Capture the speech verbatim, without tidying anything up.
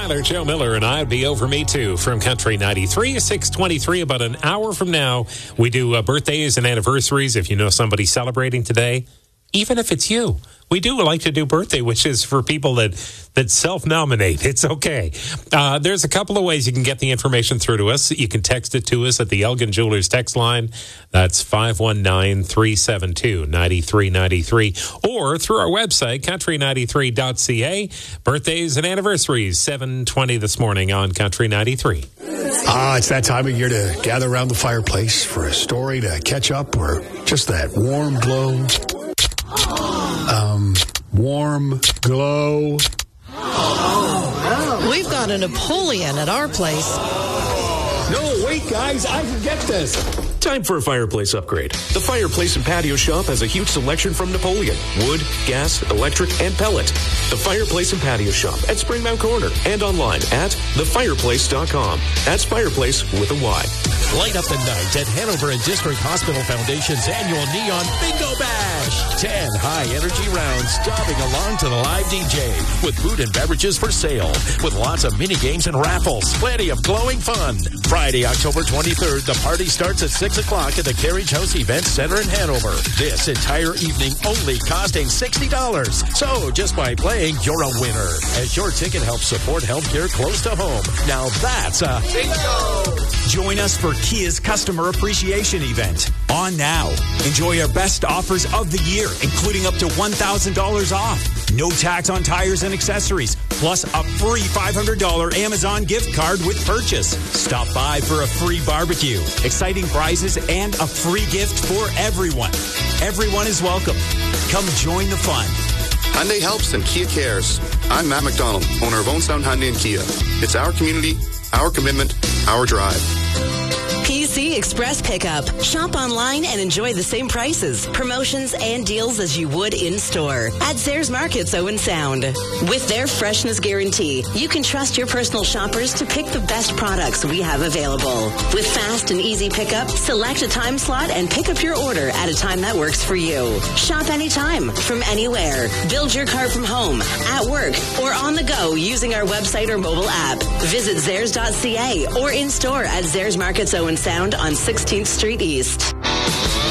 Tyler, Joe Miller, and I'd be over me too from Country ninety-three, six twenty-three. About an hour from now, we do uh, birthdays and anniversaries. If you know somebody celebrating today, even if it's you, we do like to do birthday wishes for people that, that self-nominate. It's okay. Uh, there's a couple of ways you can get the information through to us. You can text it to us at the Elgin Jewelers text line. That's five one nine, three seven two, nine three nine three. Or through our website, country ninety-three dot c a. Birthdays and anniversaries, seven twenty this morning on Country ninety-three. Ah, it's that time of year to gather around the fireplace for a story, to catch up, or just that warm glow. Um, warm glow. We've got a Napoleon at our place. No, wait, guys, I can get this. Time for a fireplace upgrade. The Fireplace and Patio Shop has a huge selection from Napoleon. Wood, gas, electric, and pellet. The Fireplace and Patio Shop at Springmount Corner and online at the fireplace dot com. That's fireplace with a Y. Light up the night at Hanover and District Hospital Foundation's annual Neon Bingo Bash. Ten high-energy rounds jobbing along to the live D J with food and beverages for sale, with lots of mini games and raffles. Plenty of glowing fun. Friday, October twenty-third, the party starts at six o'clock at the Carriage House Event Center in Hanover. This entire evening only costing sixty dollars. So just by playing, you're a winner, as your ticket helps support healthcare close to home. Now that's a bingo! Join us for Kia's Customer Appreciation Event. On now. Enjoy our best offers of the year, including up to one thousand dollars off. No tax on tires and accessories, plus a free five hundred dollars Amazon gift card with purchase. Stop by for a free barbecue, exciting prizes, and a free gift for everyone. Everyone is welcome. Come join the fun. Hyundai helps and Kia cares. I'm Matt McDonald, owner of Owen Sound Hyundai and Kia. It's our community, our commitment, our drive. P C Express Pickup. Shop online and enjoy the same prices, promotions, and deals as you would in-store at Zayres Markets Owen Sound. With their freshness guarantee, you can trust your personal shoppers to pick the best products we have available. With fast and easy pickup, select a time slot and pick up your order at a time that works for you. Shop anytime, from anywhere. Build your cart from home, at work, or on the go using our website or mobile app. Visit Zayres dot c a or in-store at Zayres Markets Owen Sound on sixteenth Street East.